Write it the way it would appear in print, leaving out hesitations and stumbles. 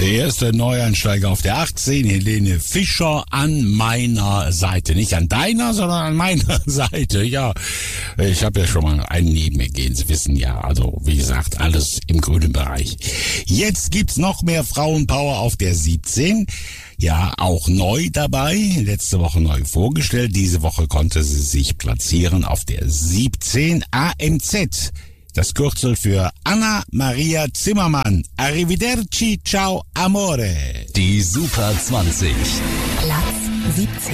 Der erste Neueinsteiger auf der 18, Helene Fischer, an meiner Seite. Nicht an deiner, sondern an meiner Seite. Ja, ich habe ja schon mal einen neben mir gehen. Sie wissen ja, also wie gesagt, alles im grünen Bereich. Jetzt gibt's noch mehr Frauenpower auf der 17. Ja, auch neu dabei. Letzte Woche neu vorgestellt. Diese Woche konnte sie sich platzieren auf der 17. AMZ. Das Kürzel für Anna Maria Zimmermann. Arrivederci, ciao, amore. Die Super 20. Platz 17.